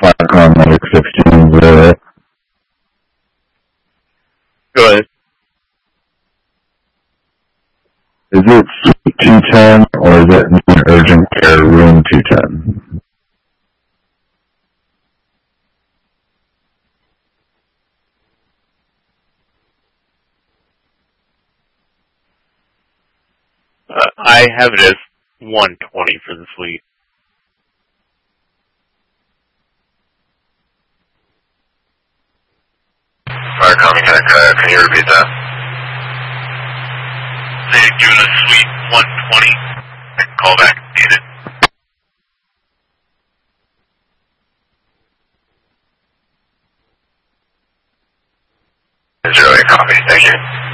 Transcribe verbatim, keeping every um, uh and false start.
Firecon Medic sixteen zero. Go ahead. Is it Suite two ten or is it an urgent care room two ten? Uh, I have it as one twenty for the suite. Firecon Mechanic, uh, can you repeat that? They had given us suite one twenty. I can call back and get it. Zero eight copy, thank you.